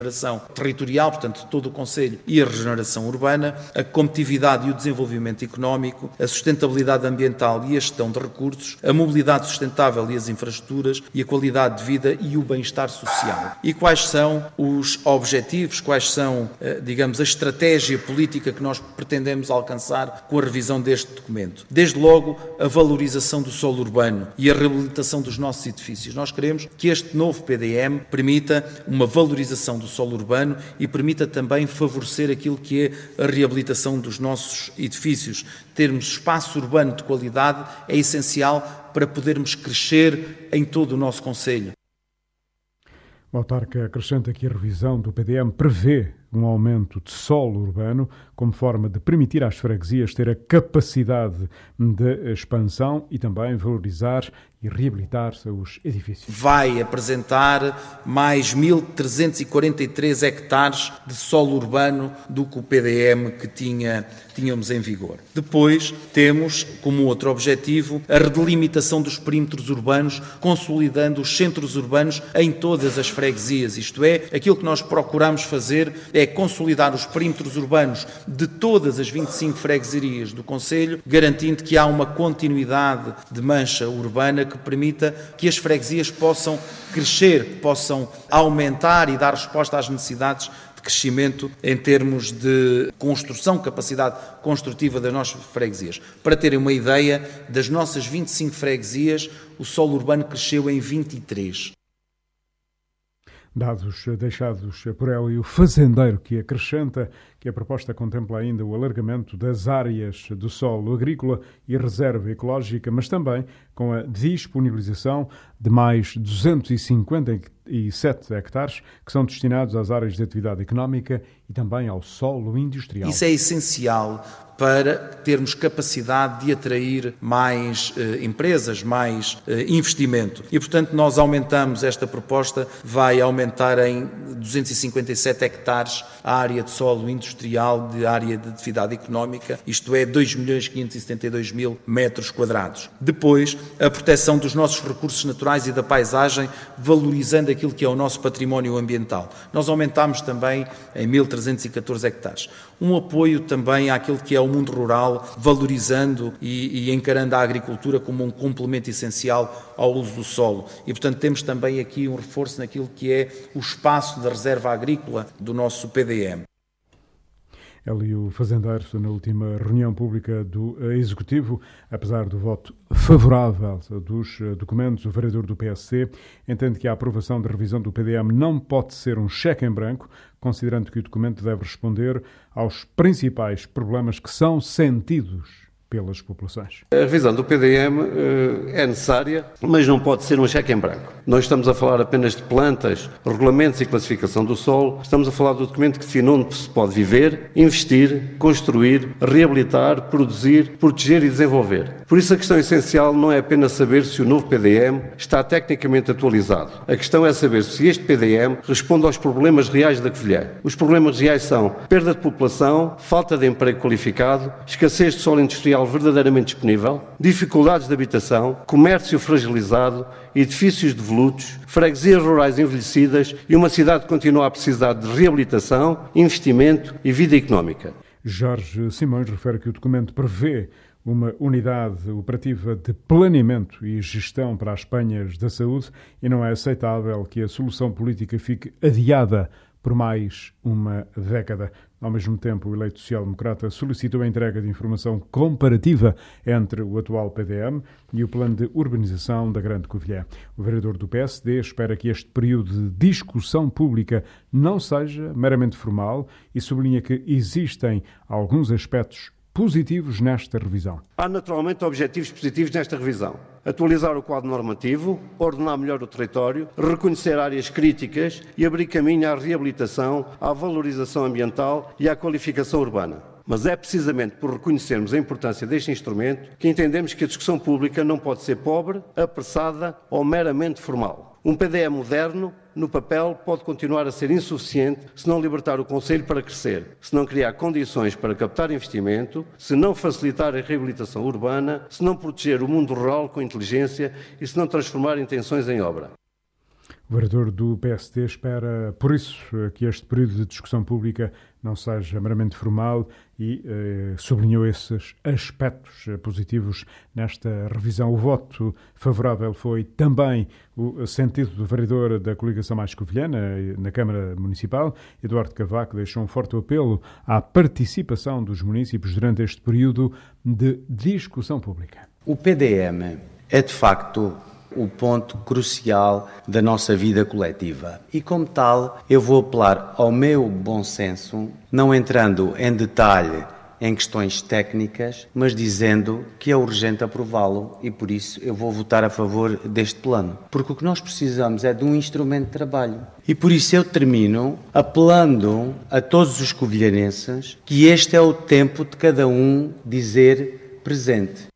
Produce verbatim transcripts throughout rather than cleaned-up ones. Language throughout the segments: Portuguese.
regeneração territorial, portanto, todo o concelho, e a regeneração urbana, a competitividade e o desenvolvimento económico, a sustentabilidade ambiental e a gestão de recursos, a mobilidade sustentável e as infraestruturas e a qualidade de vida e o bem-estar social. E quais são os objetivos, quais são, digamos, a estratégia política que nós pretendemos alcançar com a revisão deste documento? Desde logo, a valorização do solo urbano e a reabilitação dos nossos edifícios. Nós queremos que este novo P D M permita uma valorização do solo urbano e permita também favorecer aquilo que é a reabilitação dos nossos edifícios. Termos espaço urbano de qualidade é essencial para podermos crescer em todo o nosso concelho. O autarca acrescenta que a revisão do P D M prevê um aumento de solo urbano como forma de permitir às freguesias ter a capacidade de expansão e também valorizar e reabilitar os edifícios. Vai apresentar mais mil trezentos e quarenta e três hectares de solo urbano do que o P D M que tinha, tínhamos em vigor. Depois temos como outro objetivo a redelimitação dos perímetros urbanos, consolidando os centros urbanos em todas as freguesias. Isto é, aquilo que nós procuramos fazer é consolidar os perímetros urbanos de todas as vinte e cinco freguesias do concelho, garantindo que há uma continuidade de mancha urbana que permita que as freguesias possam crescer, que possam aumentar e dar resposta às necessidades de crescimento em termos de construção, capacidade construtiva das nossas freguesias. Para terem uma ideia, das nossas vinte e cinco freguesias, o solo urbano cresceu em vinte e três. Dados deixados por ela e o fazendeiro, que acrescenta que a proposta contempla ainda o alargamento das áreas do solo agrícola e reserva ecológica, mas também com a disponibilização de mais duzentos e cinquenta e sete hectares que são destinados às áreas de atividade económica e também ao solo industrial. Isso é essencial para termos capacidade de atrair mais eh, empresas, mais eh, investimento. E, portanto, nós aumentamos esta proposta, vai aumentar em duzentos e cinquenta e sete hectares a área de solo industrial, de área de atividade económica, isto é, dois milhões quinhentos e setenta e dois mil metros quadrados. Depois, a proteção dos nossos recursos naturais e da paisagem, valorizando aquilo que é o nosso património ambiental. Nós aumentamos também em mil trezentos e catorze hectares. Um apoio também àquilo que é o mundo rural, valorizando e, e encarando a agricultura como um complemento essencial ao uso do solo. E, portanto, temos também aqui um reforço naquilo que é o espaço da reserva agrícola do nosso P D M. Ele e o fazendeiro, na última reunião pública do Executivo, apesar do voto favorável dos documentos, o vereador do P S C entende que a aprovação da revisão do P D M não pode ser um cheque em branco, considerando que o documento deve responder aos principais problemas que são sentidos pelas populações. A revisão do P D M uh, é necessária, mas não pode ser um cheque em branco. Nós estamos a falar apenas de plantas, regulamentos e classificação do solo. Estamos a falar do documento que define onde se pode viver, investir, construir, reabilitar, produzir, proteger e desenvolver. Por isso a questão essencial não é apenas saber se o novo P D M está tecnicamente atualizado. A questão é saber se este P D M responde aos problemas reais da Covilhã. Os problemas reais são perda de população, falta de emprego qualificado, escassez de solo industrial verdadeiramente disponível, dificuldades de habitação, comércio fragilizado, edifícios devolutos, freguesias rurais envelhecidas e uma cidade que continua a precisar de reabilitação, investimento e vida económica. Jorge Simões refere que o documento prevê uma unidade operativa de planeamento e gestão para as penhas da saúde e não é aceitável que a solução política fique adiada por mais uma década. Ao mesmo tempo, o eleito social-democrata solicitou a entrega de informação comparativa entre o atual P D M e o plano de urbanização da Grande Covilhã. O vereador do P S D espera que este período de discussão pública não seja meramente formal e sublinha que existem alguns aspectos positivos nesta revisão. Há naturalmente objetivos positivos nesta revisão. Atualizar o quadro normativo, ordenar melhor o território, reconhecer áreas críticas e abrir caminho à reabilitação, à valorização ambiental e à qualificação urbana. Mas é precisamente por reconhecermos a importância deste instrumento que entendemos que a discussão pública não pode ser pobre, apressada ou meramente formal. Um P D M moderno, no papel, pode continuar a ser insuficiente se não libertar o Concelho para crescer, se não criar condições para captar investimento, se não facilitar a reabilitação urbana, se não proteger o mundo rural com inteligência e se não transformar intenções em obra. O vereador do P S D espera, por isso, que este período de discussão pública não seja meramente formal e eh, sublinhou esses aspectos positivos nesta revisão. O voto favorável foi também o sentido do vereador da coligação mais covilhana na Câmara Municipal. Eduardo Cavaco deixou um forte apelo à participação dos municípios durante este período de discussão pública. O P D M é, de facto, o ponto crucial da nossa vida coletiva. E, como tal, eu vou apelar ao meu bom senso, não entrando em detalhe em questões técnicas, mas dizendo que é urgente aprová-lo e, por isso, eu vou votar a favor deste plano. Porque o que nós precisamos é de um instrumento de trabalho. E, por isso, eu termino apelando a todos os covilhanenses que este é o tempo de cada um dizer presente.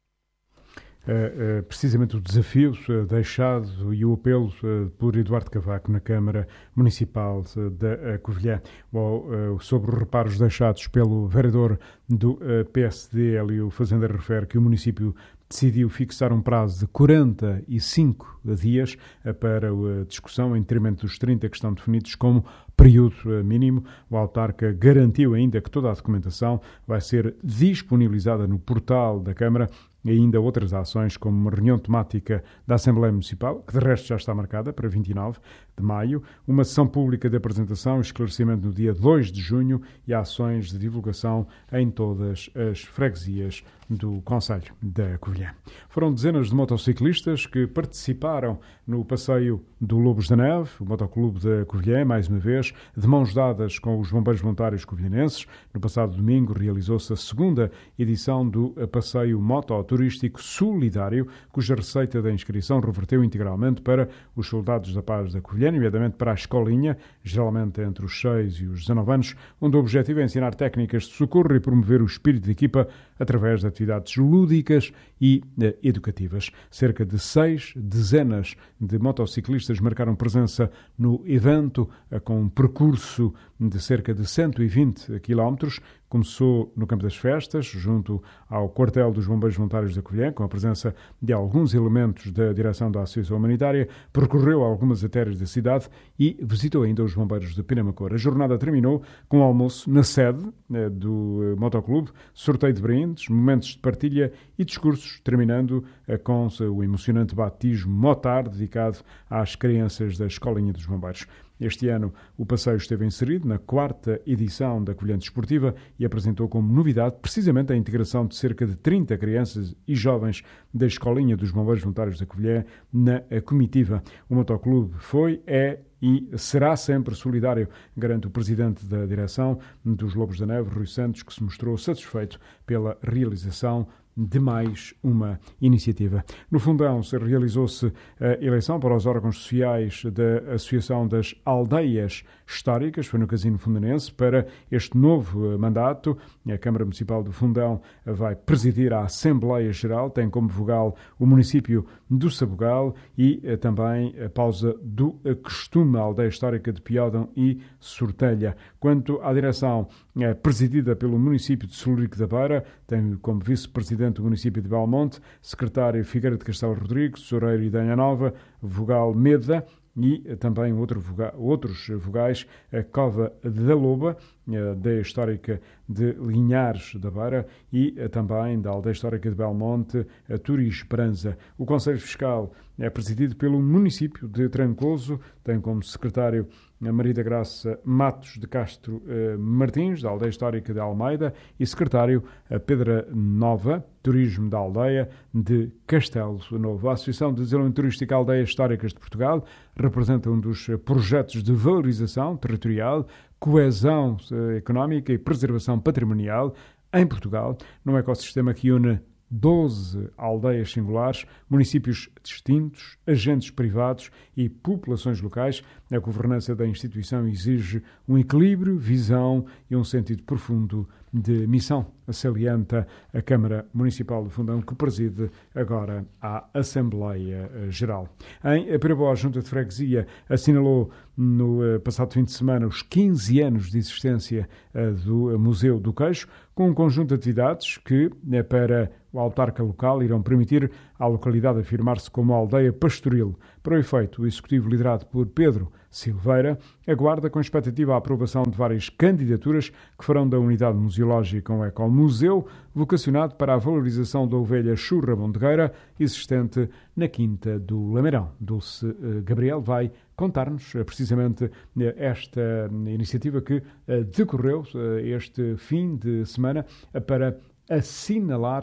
Uh, uh, precisamente o desafio uh, deixado e o apelo uh, por Eduardo Cavaco na Câmara Municipal uh, da uh, Covilhã uh, uh, sobre os reparos deixados pelo vereador do uh, P S D, Hélio Fazendeiro, refere que o município decidiu fixar um prazo de quarenta e cinco dias uh, para a discussão, em detrimento dos trinta que estão definidos como período uh, mínimo. O autarca garantiu ainda que toda a documentação vai ser disponibilizada no portal da Câmara e ainda outras ações, como uma reunião temática da Assembleia Municipal, que de resto já está marcada para vinte e nove de maio, uma sessão pública de apresentação e esclarecimento no dia dois de junho e ações de divulgação em todas as freguesias do Concelho da Covilhã. Foram dezenas de motociclistas que participaram no passeio do Lobos da Neve, o Motoclube da Covilhã, mais uma vez, de mãos dadas com os bombeiros voluntários covilhanenses. No passado domingo realizou-se a segunda edição do passeio mototurístico solidário, cuja receita da inscrição reverteu integralmente para os soldados da paz da Covilhã, nomeadamente para a escolinha, geralmente entre os seis e os dezanove anos, onde o objetivo é ensinar técnicas de socorro e promover o espírito de equipa através de atividades lúdicas e eh, educativas. Cerca de seis dezenas de motociclistas marcaram presença no evento, eh, com um percurso de cerca de cento e vinte quilómetros. Começou no Campo das Festas, junto ao quartel dos Bombeiros Voluntários da Covilhã, com a presença de alguns elementos da direção da Associação Humanitária, percorreu algumas artérias da cidade e visitou ainda os bombeiros de Pinamacor. A jornada terminou com um almoço na sede eh, do Motoclube, sorteio de brindes, momentos de partilha e discursos, terminando eh, com o emocionante batismo motar dedicado às crianças da Escolinha dos Bombeiros. Este ano o passeio esteve inserido na quarta edição da Covilhã Desportiva e apresentou como novidade precisamente a integração de cerca de trinta crianças e jovens da Escolinha dos Bombeiros Voluntários da Covilhã na comitiva. O Motoclube foi, é e será sempre solidário, garante o presidente da direção dos Lobos da Neve, Rui Santos, que se mostrou satisfeito pela realização de mais uma iniciativa. No Fundão se realizou-se a eleição para os órgãos sociais da Associação das Aldeias Históricas, foi no Casino Fundanense, para este novo mandato. A Câmara Municipal do Fundão vai presidir a Assembleia Geral, tem como vogal o município do Sabugal e também a pausa do costume, a Aldeia Histórica de Piódão e Sortelha. Quanto à direção, é presidida pelo município de Solurico da Beira, tem como vice-presidente do município de Belmonte, secretário Figueira de Castelo Rodrigues, Tesoureiro e Danha Nova, vogal Meda e também outro voga, outros vogais, a Cova da Loba, a Aldeia Histórica de Linhares da Beira e também da Aldeia Histórica de Belmonte, a Turi Esperança. O Conselho Fiscal é presidido pelo município de Trancoso, tem como secretário a Maria da Graça Matos de Castro eh, Martins, da Aldeia Histórica de Almeida, e secretário a Pedra Nova, Turismo da Aldeia de Castelo Novo. A Associação de Desenvolvimento Turístico Aldeias Históricas de Portugal representa um dos projetos de valorização territorial, coesão eh, económica e preservação patrimonial em Portugal, num ecossistema que une doze aldeias singulares, municípios distintos, agentes privados e populações locais. A governança da instituição exige um equilíbrio, visão e um sentido profundo de missão, salienta a Câmara Municipal do Fundão, que preside agora a Assembleia Geral. Em Piraboa, a Junta de Freguesia assinalou no passado fim de semana os quinze anos de existência do Museu do Queijo, com um conjunto de atividades que, para o autarca local, irão permitir à localidade afirmar-se como aldeia pastoril. Para o efeito, o executivo liderado por Pedro Silveira aguarda com expectativa a aprovação de várias candidaturas que farão da unidade museológica um ecomuseu vocacionado para a valorização da ovelha churra mondegueira existente na Quinta do Lameirão. Dulce Gabriel vai contar-nos precisamente esta iniciativa que decorreu este fim de semana para assinalar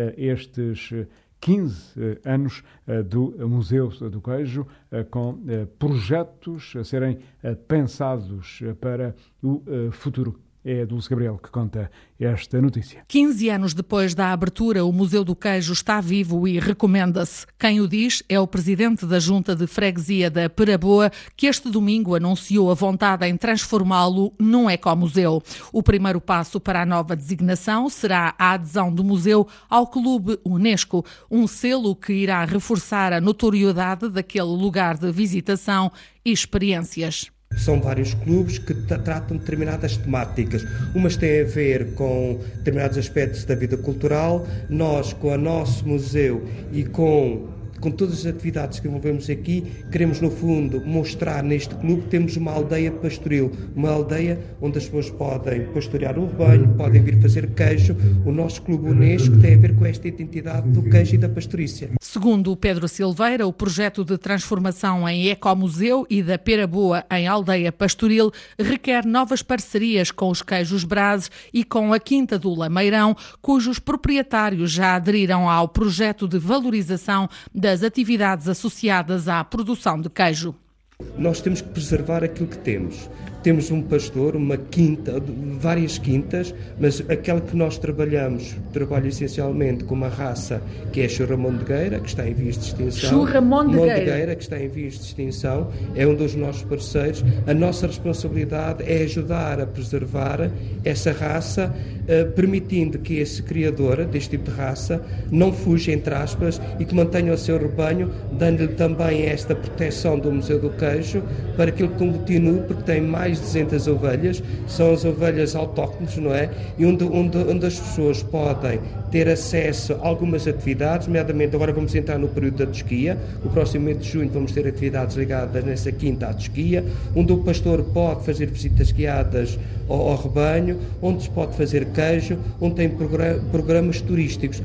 estes quinze anos do Museu do Queijo, com projetos a serem pensados para o futuro. É a Dulce Gabriel que conta esta notícia. quinze anos depois da abertura, o Museu do Queijo está vivo e recomenda-se. Quem o diz é o presidente da Junta de Freguesia da Piraboa, que este domingo anunciou a vontade em transformá-lo num ecomuseu. O primeiro passo para a nova designação será a adesão do museu ao Clube Unesco, um selo que irá reforçar a notoriedade daquele lugar de visitação e experiências. São vários clubes que tratam determinadas temáticas. Umas têm a ver com determinados aspectos da vida cultural. Nós, com o nosso museu e com, com todas as atividades que envolvemos aqui, queremos, no fundo, mostrar neste clube que temos uma aldeia pastoril, uma aldeia onde as pessoas podem pastorear o rebanho, podem vir fazer queijo. O nosso Clube Unesco tem a ver com esta identidade do queijo e da pastorícia. Segundo Pedro Silveira, o projeto de transformação em ecomuseu e da Piraboa em aldeia pastoril requer novas parcerias com os queijos Brazes e com a Quinta do Lameirão, cujos proprietários já aderiram ao projeto de valorização das atividades associadas à produção de queijo. Nós temos que preservar aquilo que temos. Temos um pastor, uma quinta, várias quintas, mas aquela que nós trabalhamos, trabalho essencialmente com uma raça que é a churra mondegueira, que está em vias de extinção. Churra mondegueira. mondegueira, que está em vias de extinção, é um dos nossos parceiros. A nossa responsabilidade é ajudar a preservar essa raça, eh, permitindo que esse criador deste tipo de raça não fuja, entre aspas, e que mantenha o seu rebanho, dando-lhe também esta proteção do Museu do Queijo, para que ele continue, porque tem mais de duzentas ovelhas, são as ovelhas autóctones, não é? E onde, onde, onde as pessoas podem ter acesso a algumas atividades, nomeadamente agora vamos entrar no período da tosquia, o próximo mês de junho vamos ter atividades ligadas nessa quinta à tosquia, onde o pastor pode fazer visitas guiadas ao, ao rebanho, onde se pode fazer queijo, onde tem programas turísticos.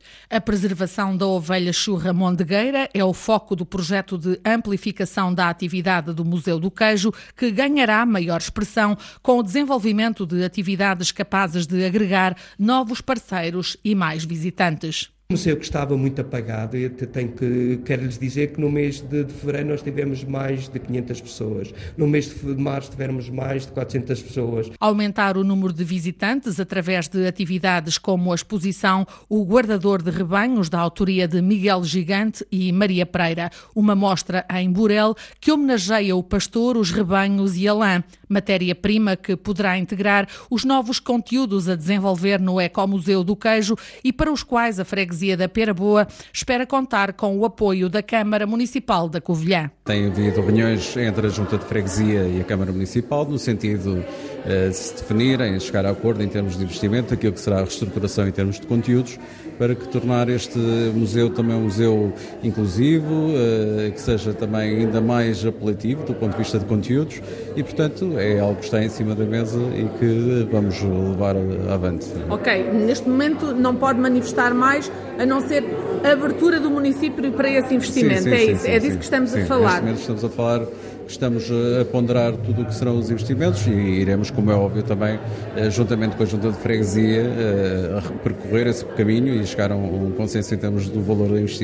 A preservação da ovelha churra mondegueira é o foco do projeto de amplificação da atividade do Museu do Queijo, que ganhará maior expressão com o desenvolvimento de atividades capazes de agregar novos parceiros e mais visitantes. O museu que estava muito apagado, eu tenho que, quero lhes dizer que no mês de, de fevereiro nós tivemos mais de quinhentas pessoas, no mês de março tivemos mais de quatrocentas pessoas. Aumentar o número de visitantes através de atividades como a exposição O Guardador de Rebanhos, da autoria de Miguel Gigante e Maria Pereira, uma mostra em Burel que homenageia o pastor, os rebanhos e a lã, matéria-prima que poderá integrar os novos conteúdos a desenvolver no Ecomuseu do Queijo e para os quais a freguesia da Piraboa espera contar com o apoio da Câmara Municipal da Covilhã. Tem havido reuniões entre a Junta de Freguesia e a Câmara Municipal no sentido uh, de se definirem, chegar a acordo em termos de investimento, aquilo que será a reestruturação em termos de conteúdos, para que tornar este museu também um museu inclusivo, uh, que seja também ainda mais apelativo do ponto de vista de conteúdos e, portanto, é algo que está em cima da mesa e que vamos levar avante. Ok, neste momento não pode manifestar mais a não ser a abertura do município para esse investimento. Sim, sim, é sim, isso, sim, é disso sim, que estamos sim, a falar. Neste momento estamos a falar, estamos a ponderar tudo o que serão os investimentos e iremos, como é óbvio também, juntamente com a Junta de Freguesia, a percorrer esse caminho e chegar a um consenso em termos do valor a investir.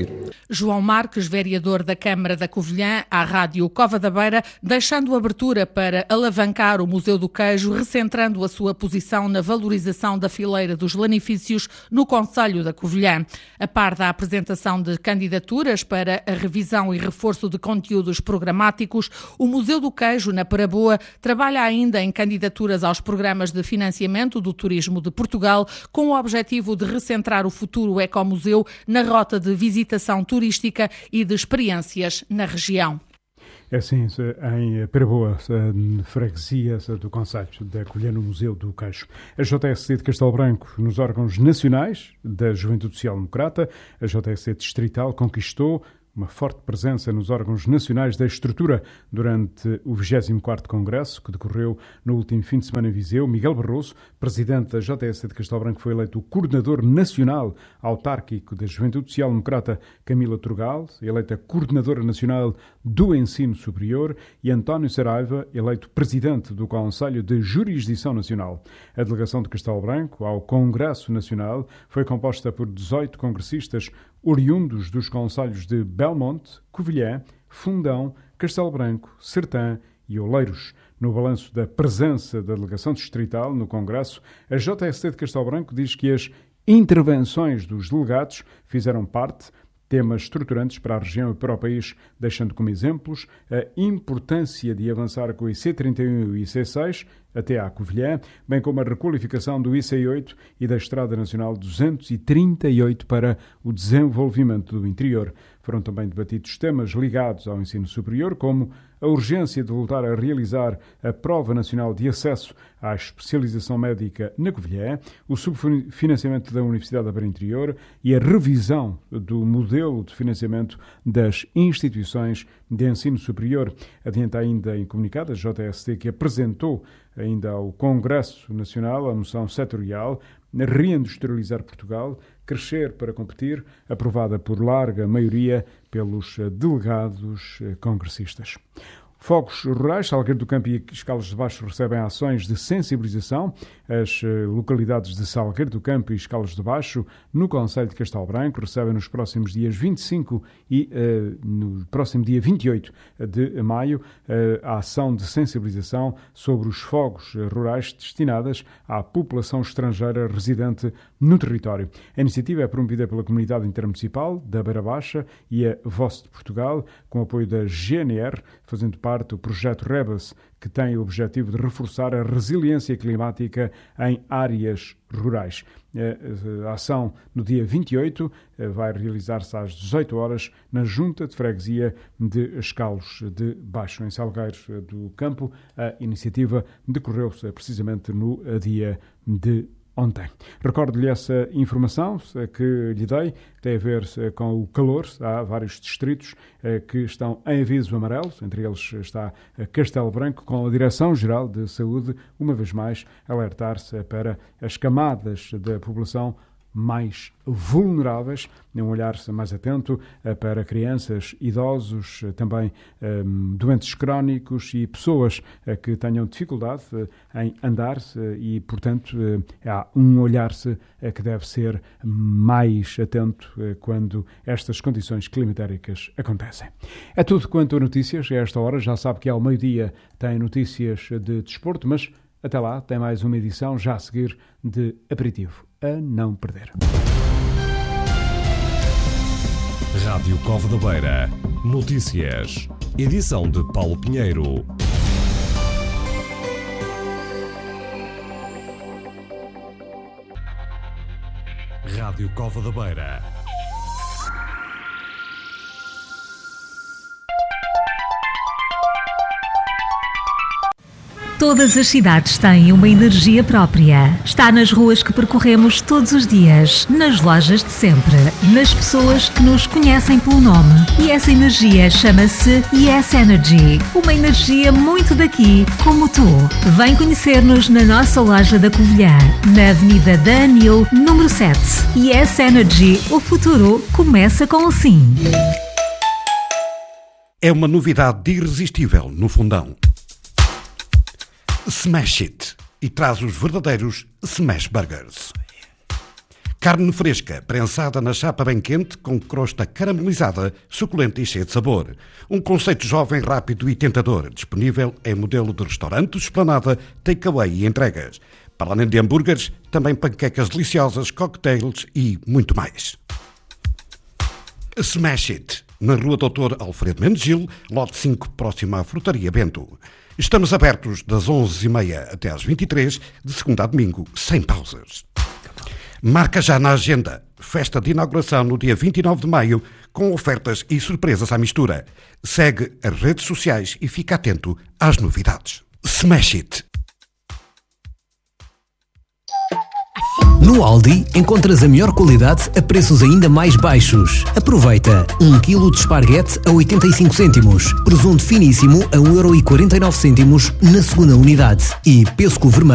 João Marques, vereador da Câmara da Covilhã, à Rádio Cova da Beira, deixando abertura para alavancar o Museu do Queijo, recentrando a sua posição na valorização da fileira dos lanifícios no Concelho da Covilhã. A par da apresentação de candidaturas para a revisão e reforço de conteúdos programáticos, o Museu do Queijo, na Paraboa, trabalha ainda em candidaturas aos programas de financiamento do turismo de Portugal, com o objetivo de recentrar o futuro ecomuseu na rota de visitação turística e de experiências na região. É assim, em Paraboa, freguesia do Concelho da Covilhã, no Museu do Queijo. A J S C de Castelo Branco, nos órgãos nacionais da Juventude Social Democrata, a J S C distrital conquistou uma forte presença nos órgãos nacionais da estrutura durante o vigésimo quarto Congresso, que decorreu no último fim de semana em Viseu. Miguel Barroso, presidente da J S C de Castelo Branco, foi eleito o coordenador nacional autárquico da Juventude Social Democrata, Camila Turgal, eleita coordenadora nacional do Ensino Superior, e António Saraiva, eleito presidente do Conselho de Jurisdição Nacional. A delegação de Castelo Branco ao Congresso Nacional foi composta por dezoito congressistas oriundos dos concelhos de Belmonte, Covilhã, Fundão, Castelo Branco, Sertã e Oleiros. No balanço da presença da delegação distrital no Congresso, a J S C de Castelo Branco diz que as intervenções dos delegados fizeram parte temas estruturantes para a região e para o país, deixando como exemplos a importância de avançar com o I C trinta e um e o I C seis até à Covilhã, bem como a requalificação do I C oito e da Estrada Nacional duzentos e trinta e oito para o desenvolvimento do interior. Foram também debatidos temas ligados ao ensino superior, como a urgência de voltar a realizar a Prova Nacional de Acesso à Especialização Médica na Covilhã, o subfinanciamento da Universidade da Beira Interior e a revisão do modelo de financiamento das instituições de ensino superior. Adianta ainda em comunicado a J S C que apresentou ainda ao Congresso Nacional a moção setorial Reindustrializar Portugal, Crescer para Competir, aprovada por larga maioria pelos delegados congressistas. Fogos rurais, Salgueiro do Campo e Escalas de Baixo recebem ações de sensibilização. As localidades de Salgueiro do Campo e Escalas de Baixo, no Concelho de Castelo Branco, recebem nos próximos dias vinte e cinco e uh, no próximo dia vinte e oito de maio uh, a ação de sensibilização sobre os fogos rurais destinadas à população estrangeira residente no território. A iniciativa é promovida pela Comunidade Intermunicipal da Beira Baixa e a Voz de Portugal, com apoio da G N R, fazendo parte do projeto REBAS, que tem o objetivo de reforçar a resiliência climática em áreas rurais. A ação no dia vinte e oito vai realizar-se às dezoito horas na Junta de Freguesia de Escalos de Baixo, em Salgueiro do Campo. A iniciativa decorreu-se precisamente no dia de ontem. Recordo-lhe essa informação que lhe dei, que tem a ver com o calor. Há vários distritos que estão em aviso amarelo, entre eles está Castelo Branco, com a Direção-Geral de Saúde, uma vez mais, alertar-se para as camadas da população mais vulneráveis, um olhar mais atento para crianças, idosos, também um, doentes crónicos e pessoas que tenham dificuldade em andar e, portanto, há um olhar-se que deve ser mais atento quando estas condições climatéricas acontecem. É tudo quanto a notícias. A esta hora já sabe que ao meio-dia tem notícias de desporto, mas até lá tem mais uma edição já a seguir de Aperitivo. A não perder. Rádio Cova da Beira. Notícias. Edição de Paulo Pinheiro. Rádio Cova da Beira. Todas as cidades têm uma energia própria. Está nas ruas que percorremos todos os dias, nas lojas de sempre, nas pessoas que nos conhecem pelo nome. E essa energia chama-se Yes Energy. Uma energia muito daqui, como tu. Vem conhecer-nos na nossa loja da Covilhã, na Avenida da Anil, número sete. Yes Energy. O futuro começa com o sim. É uma novidade irresistível no Fundão. Smash It e traz os verdadeiros Smash Burgers. Carne fresca, prensada na chapa bem quente, com crosta caramelizada, suculenta e cheia de sabor. Um conceito jovem, rápido e tentador, disponível em modelo de restaurante, esplanada, takeaway e entregas. Para além de hambúrgueres, também panquecas deliciosas, cocktails e muito mais. Smash It, na Rua doutor Alfredo Mendes Gil, lote cinco, próximo à Frutaria Bento. Estamos abertos das onze e meia até às vinte e três, de segunda a domingo, sem pausas. Marca já na agenda. Festa de inauguração no dia vinte e nove de maio, com ofertas e surpresas à mistura. Segue as redes sociais e fica atento às novidades. Smash It! No Aldi encontras a melhor qualidade a preços ainda mais baixos. Aproveita um quilo de esparguete a oitenta e cinco cêntimos, presunto finíssimo a um euro e quarenta e nove cêntimos na segunda unidade e pêssego vermelho